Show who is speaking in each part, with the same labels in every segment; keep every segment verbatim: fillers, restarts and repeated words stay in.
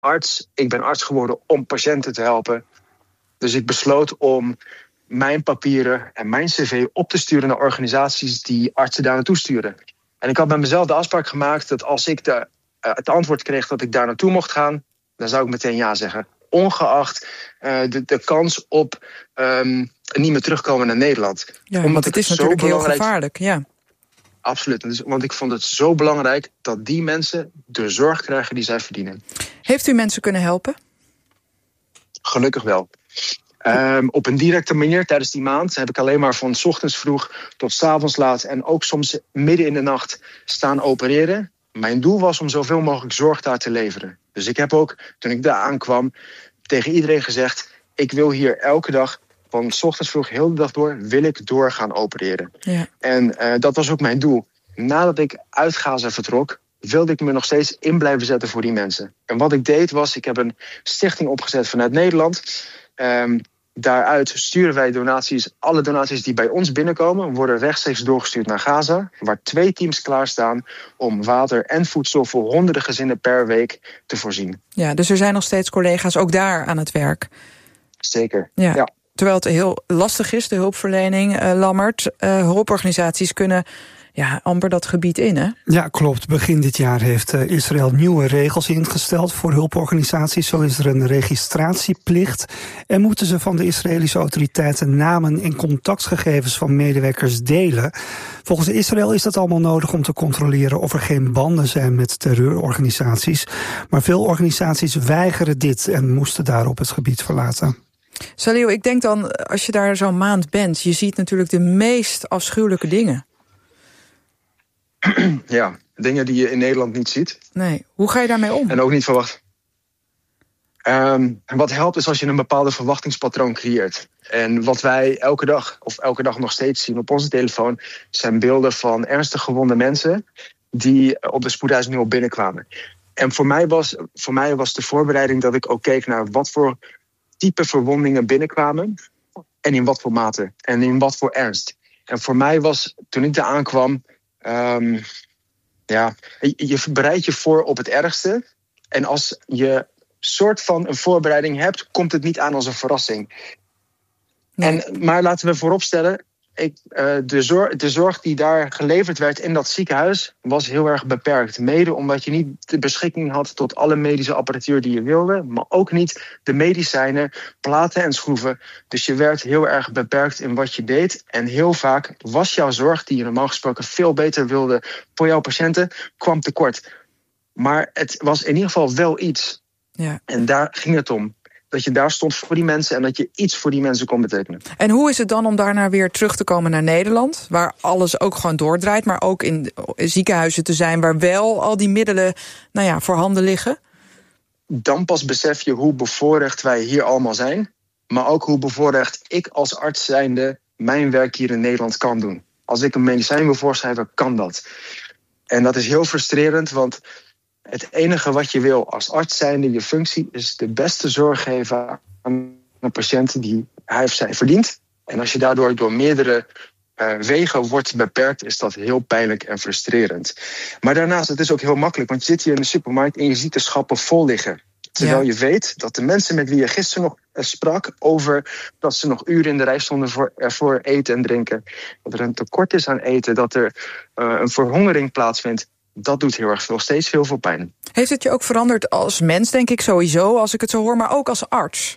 Speaker 1: arts. Ik ben arts geworden om patiënten te helpen. Dus ik besloot om mijn papieren en mijn cv op te sturen naar organisaties die artsen daar naartoe sturen. En ik had met mezelf de afspraak gemaakt dat als ik de, uh, het antwoord kreeg dat ik daar naartoe mocht gaan, dan zou ik meteen ja zeggen. Ongeacht uh, de, de kans op um, niet meer terugkomen naar Nederland.
Speaker 2: Ja, omdat het is het natuurlijk heel gevaarlijk, ja.
Speaker 1: Absoluut, dus, want ik vond het zo belangrijk dat die mensen de zorg krijgen die zij verdienen.
Speaker 2: Heeft u mensen kunnen helpen?
Speaker 1: Gelukkig wel. Um, op een directe manier tijdens die maand heb ik alleen maar van 's ochtends vroeg tot 's avonds laat en ook soms midden in de nacht staan opereren. Mijn doel was om zoveel mogelijk zorg daar te leveren. Dus ik heb ook, toen ik daar aankwam, tegen iedereen gezegd, ik wil hier elke dag van 's ochtends vroeg heel de dag door, wil ik door gaan opereren.
Speaker 2: Ja.
Speaker 1: En uh, dat was ook mijn doel. Nadat ik uit Gaza vertrok, wilde ik me nog steeds in blijven zetten voor die mensen. En wat ik deed was, ik heb een stichting opgezet vanuit Nederland. Um, daaruit sturen wij donaties. Alle donaties die bij ons binnenkomen worden rechtstreeks doorgestuurd naar Gaza, waar twee teams klaarstaan om water en voedsel voor honderden gezinnen per week te voorzien.
Speaker 2: Ja, dus er zijn nog steeds collega's ook daar aan het werk.
Speaker 1: Zeker,
Speaker 2: ja.
Speaker 1: ja.
Speaker 2: Terwijl het heel lastig is, de hulpverlening, uh, Lammert. Uh, hulporganisaties kunnen ja, amper dat gebied in, hè?
Speaker 3: Ja, klopt. Begin dit jaar heeft uh, Israël nieuwe regels ingesteld voor hulporganisaties. Zo is er een registratieplicht en moeten ze van de Israëlische autoriteiten namen en contactgegevens van medewerkers delen. Volgens Israël is dat allemaal nodig om te controleren of er geen banden zijn met terreurorganisaties. Maar veel organisaties weigeren dit en moesten daarop het gebied verlaten.
Speaker 2: Salil, ik denk dan, als je daar zo'n maand bent, je ziet natuurlijk de meest afschuwelijke dingen.
Speaker 1: Ja, dingen die je in Nederland niet ziet.
Speaker 2: Nee, hoe ga je daarmee om?
Speaker 1: En ook niet verwacht. Um, wat helpt is als je een bepaalde verwachtingspatroon creëert. En wat wij elke dag, of elke dag nog steeds zien op onze telefoon, zijn beelden van ernstig gewonde mensen die op de spoedeisende hulp binnenkwamen. En voor mij was, voor mij was de voorbereiding dat ik ook keek naar wat voor type verwondingen binnenkwamen en in wat voor mate en in wat voor ernst. En voor mij was, toen ik daar aankwam, um, ja, je, je bereidt je voor op het ergste. En als je soort van een voorbereiding hebt, komt het niet aan als een verrassing. Nee. En, maar laten we vooropstellen, ik, uh, de, zorg, de zorg die daar geleverd werd in dat ziekenhuis was heel erg beperkt. Mede omdat je niet de beschikking had tot alle medische apparatuur die je wilde, maar ook niet de medicijnen, platen en schroeven. Dus je werd heel erg beperkt in wat je deed. En heel vaak was jouw zorg, die je normaal gesproken veel beter wilde voor jouw patiënten, kwam tekort. Maar het was in ieder geval wel iets.
Speaker 2: Ja.
Speaker 1: En daar ging het om. Dat je daar stond voor die mensen en dat je iets voor die mensen kon betekenen.
Speaker 2: En hoe is het dan om daarna weer terug te komen naar Nederland, waar alles ook gewoon doordraait, maar ook in ziekenhuizen te zijn waar wel al die middelen nou ja, voorhanden liggen?
Speaker 1: Dan pas besef je hoe bevoorrecht wij hier allemaal zijn, maar ook hoe bevoorrecht ik als arts zijnde mijn werk hier in Nederland kan doen. Als ik een medicijn wil voorschrijven, kan dat. En dat is heel frustrerend, want het enige wat je wil als arts zijnde, je functie, is de beste zorg geven aan een patiënt die hij of zij verdient. En als je daardoor door meerdere uh, wegen wordt beperkt, is dat heel pijnlijk en frustrerend. Maar daarnaast, het is ook heel makkelijk, want je zit hier in de supermarkt en je ziet de schappen vol liggen. Terwijl ja. je weet dat de mensen met wie je gisteren nog sprak over dat ze nog uren in de rij stonden voor, voor eten en drinken, dat er een tekort is aan eten, dat er uh, een verhongering plaatsvindt, dat doet heel erg veel, steeds heel veel pijn.
Speaker 2: Heeft het je ook veranderd als mens, denk ik sowieso, als ik het zo hoor, maar ook als arts?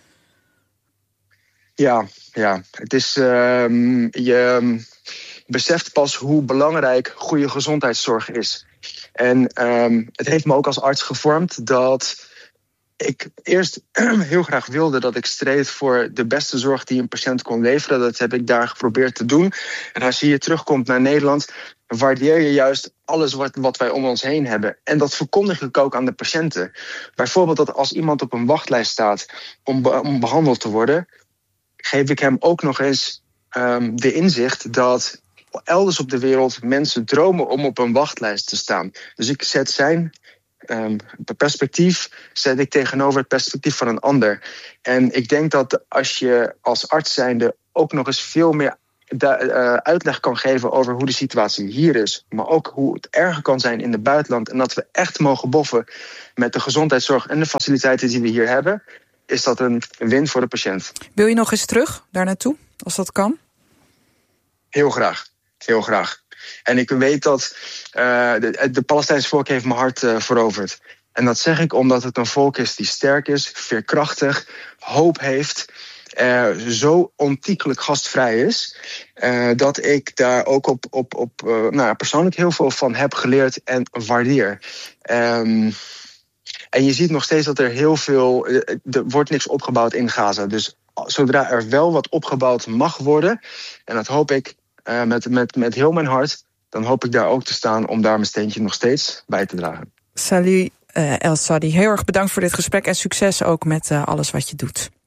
Speaker 1: Ja, ja. Het is, uh, je beseft pas hoe belangrijk goede gezondheidszorg is. En um, het heeft me ook als arts gevormd dat ik eerst heel graag wilde dat ik streed voor de beste zorg die een patiënt kon leveren. Dat heb ik daar geprobeerd te doen. En als je hier terugkomt naar Nederland, waardeer je juist alles wat, wat wij om ons heen hebben. En dat verkondig ik ook aan de patiënten. Bijvoorbeeld dat als iemand op een wachtlijst staat om, be, om behandeld te worden, geef ik hem ook nog eens um, de inzicht dat elders op de wereld mensen dromen om op een wachtlijst te staan. Dus ik zet zijn um, perspectief zet ik tegenover het perspectief van een ander. En ik denk dat als je als arts zijnde ook nog eens veel meer de, uh, uitleg kan geven over hoe de situatie hier is, maar ook hoe het erger kan zijn in het buitenland, en dat we echt mogen boffen met de gezondheidszorg en de faciliteiten die we hier hebben, is dat een win voor de patiënt.
Speaker 2: Wil je nog eens terug daar naartoe, als dat kan?
Speaker 1: Heel graag, heel graag. En ik weet dat uh, de, de Palestijnse volk heeft mijn hart uh, veroverd. En dat zeg ik omdat het een volk is die sterk is, veerkrachtig, hoop heeft, Uh, zo ontiegelijk gastvrij is, uh, dat ik daar ook op, op, op uh, nou, persoonlijk heel veel van heb geleerd en waardeer. Um, en je ziet nog steeds dat er heel veel, uh, er wordt niks opgebouwd in Gaza. Dus zodra er wel wat opgebouwd mag worden, en dat hoop ik uh, met, met, met heel mijn hart, dan hoop ik daar ook te staan om daar mijn steentje nog steeds bij te dragen.
Speaker 2: Salih uh, El Sadi, heel erg bedankt voor dit gesprek en succes ook met uh, alles wat je doet.